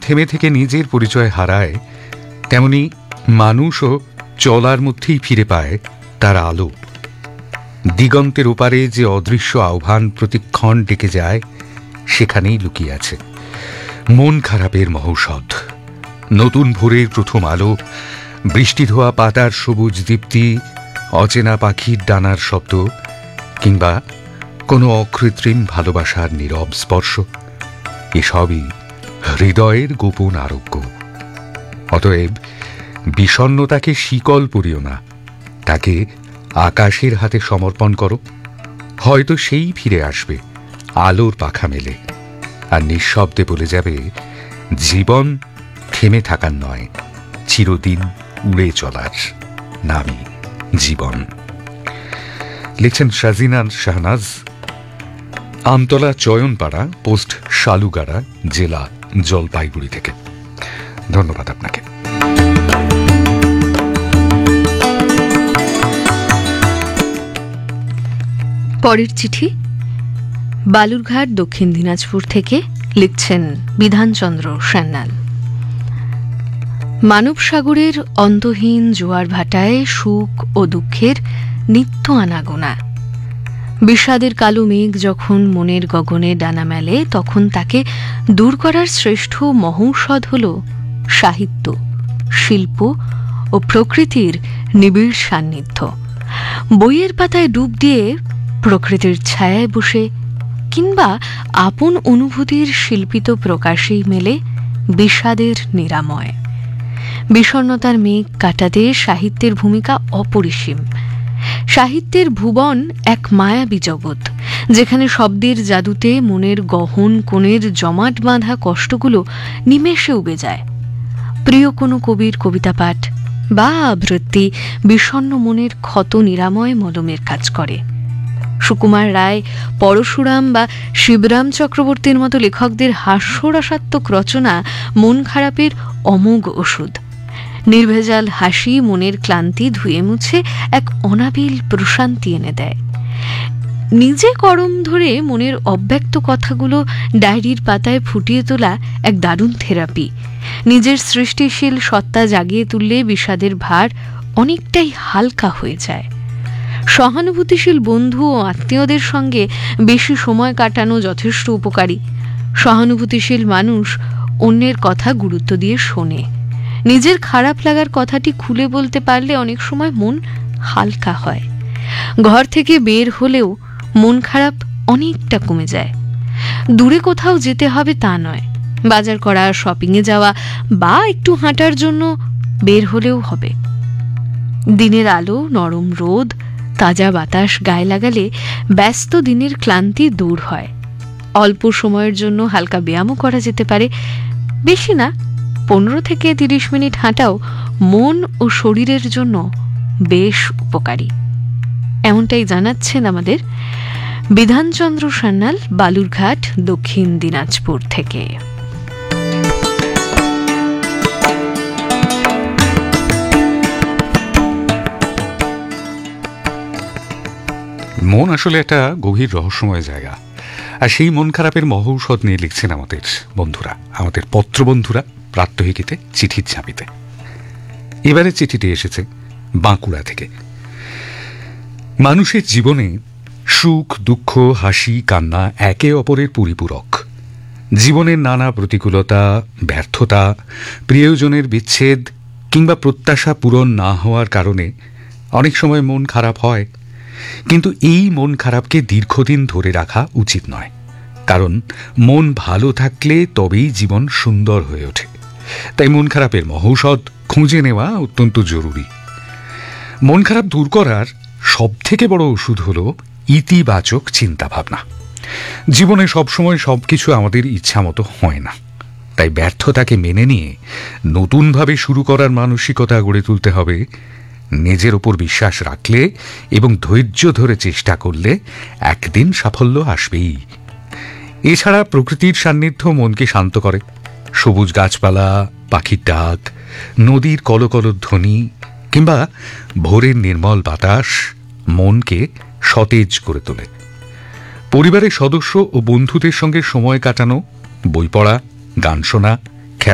থেমে থেকে নিজের পরিচয় হারায়, তেমনি মানুষও চলার মধ্যেই ফিরে পায় তার আলো। দিগন্তের ওপারে যে অদৃশ্য আহ্বান প্রতিক্ষণ ডেকে যায়, সেখানেই লুকিয়ে আছে মন খারাপের মহৌষধ। নতুন ভোরের প্রথম আলো, বৃষ্টি ধোয়া পাতার সবুজ দীপ্তি, অচেনা পাখির ডানার শব্দ, কিংবা কোনো অকৃত্রিম ভালোবাসার নীরব স্পর্শ, এসবই হৃদয়ের গোপন আরোগ্য। অতএব বিষণ্ণতাকে শিকল পরিও না, তাকে আকাশের হাতে সমর্পণ করো। হয়তো সেই ফিরে আসবে আলোর পাখা মেলে, আর নিঃশব্দে বলে যাবে, জীবন থেমে থাকার নয়, চিরদিন উড়ে চলার নামই জীবন। লিখছেন শাজিনা শাহনাজ, আমতলা চয়নপাড়া, পোস্ট শালুগাড়া, জেলা জলপাইগুড়ি থেকে। ধন্যবাদ আপনাকে। পরের চিঠি বালুরঘাট, দক্ষিণ দিনাজপুর থেকে লিখছেন বিধানচন্দ্র সান্যাল। মানব সাগরের অন্তহীন জোয়ার ভাটায় সুখ ও দুঃখের নিত্য আনাগোনা। বিষাদের কালো মেঘ যখন মনের গগনে ডানা মেলে, তখন তাকে দূর করার শ্রেষ্ঠ মহৌষধ হল সাহিত্য, শিল্প ও প্রকৃতির নিবিড় সান্নিধ্য। বইয়ের পাতায় ডুব দিয়ে প্রকৃতির ছায়ায় বসে, কিংবা আপন অনুভূতির শিল্পিত প্রকাশেই মেলে বিষাদের নিরাময়। বিষণ্ণতার মেঘ কাটাতে সাহিত্যের ভূমিকা অপরিসীম। সাহিত্যের ভুবন এক মায়াবী জগৎ, যেখানে শব্দের জাদুতে মনের গহন কোণের জমাট বাঁধা কষ্টগুলো নিমেষে উবে যায়। প্রিয় কোনো কবির কবিতা পাঠ বা আবৃত্তি বিষণ্ণ মনের ক্ষত নিরাময় মলমের কাজ করে। সুকুমার রায়, পরশুরাম বা শিবরাম চক্রবর্তীর মতো লেখকদের হাস্যরসাত্মক রচনা মন খারাপের অমোঘ ওষুধ। নির্ভেজাল হাসি মনের ক্লান্তি ধুয়ে মুছে এক অনাবিল প্রশান্তি এনে দেয়। নিজে করম ধরে মনের অব্যক্ত কথাগুলো ডায়েরির পাতায় ফুটিয়ে তোলা এক দারুণ থেরাপি। নিজের সৃষ্টিশীল সত্তা জাগিয়ে তুললে বিষাদের ভার অনেকটাই হালকা হয়ে যায়। সহানুভূতিশীল বন্ধু ও আত্মীয়দের সঙ্গে বেশি সময় কাটানো যথেষ্ট উপকারী। সহানুভূতিশীল মানুষ অন্যের কথা গুরুত্ব দিয়ে শোনে। নিজের খারাপ লাগার কথাটি খুলে বলতে পারলে অনেক সময় মন হালকা হয়। ঘর থেকে বের হলেও মন খারাপ অনেকটা কমে যায়। দূরে কোথাও যেতে হবে তা নয়, বাজার করা, শপিংয়ে যাওয়া বা একটু হাঁটার জন্য বের হলেও হবে। দিনের আলো, নরম রোদ, তাজা বাতাস গায়ে লাগালে ব্যস্ত দিনের ক্লান্তি দূর হয়। অল্প সময়ের জন্য হালকা ব্যায়ামও করা যেতে পারে। বেশি না, 15 থেকে 30 মিনিট হাঁটাও মন ও শরীরের জন্য বেশ উপকারী। এমনটাই জানাচ্ছেন আমাদের বিধানচন্দ্র সান্যাল, বালুরঘাট, দক্ষিণ দিনাজপুর থেকে। মন আসলে একটা গভীর রহস্যময় জায়গা, আর সেই মন খারাপের মহৌষধ নিয়ে লিখছেন আমাদের বন্ধুরা, আমাদের পত্রবন্ধুরা প্রাত্যহিকীতে, চিঠির ঝাঁপিতে। এবারে চিঠিটি এসেছে বাঁকুড়া থেকে। মানুষের জীবনে সুখ, দুঃখ, হাসি, কান্না একে অপরের পরিপূরক। জীবনের নানা প্রতিকূলতা, ব্যর্থতা, প্রিয়জনের বিচ্ছেদ কিংবা প্রত্যাশা পূরণ না হওয়ার কারণে অনেক সময় মন খারাপ হয়। কিন্তু এই মন খারাপকে দীর্ঘদিন ধরে রাখা উচিত নয়, কারণ মন ভালো থাকলে তবেই জীবন সুন্দর হয়ে ওঠে। তাই মন খারাপের মহৌষধ খুঁজে নেওয়া অত্যন্ত জরুরি। মন খারাপ দূর করার সবথেকে বড় ওষুধ হল ইতিবাচক চিন্তাভাবনা। জীবনে সবসময় সবকিছু আমাদের ইচ্ছা মতো হয় না, তাই ব্যর্থতাকে মেনে নিয়ে নতুনভাবে শুরু করার মানসিকতা গড়ে তুলতে হবে। নিজের ওপর বিশ্বাস রাখলে এবং ধৈর্য ধরে চেষ্টা করলে একদিন সাফল্য আসবেই। এছাড়া প্রকৃতির সান্নিধ্য মনকে শান্ত করে। সবুজ গাছপালা, পাখির ডাক, নদীর কলকল ধ্বনি কিংবা ভোরের নির্মল বাতাস মনকে সতেজ করে তোলে। পরিবারের সদস্য ও বন্ধুদের সঙ্গে সময় কাটানো, বই পড়া, গান শোনা,